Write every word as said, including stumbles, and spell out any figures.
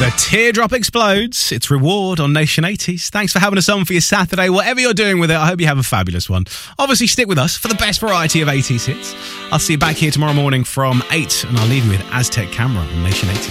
The teardrop explodes. It's Reward on Nation eighties. Thanks for having us on for your Saturday. Whatever you're doing with it, I hope you have a fabulous one. Obviously, stick with us for the best variety of eighties hits. I'll see you back here tomorrow morning from eight, and I'll leave you with Aztec Camera on Nation eighties.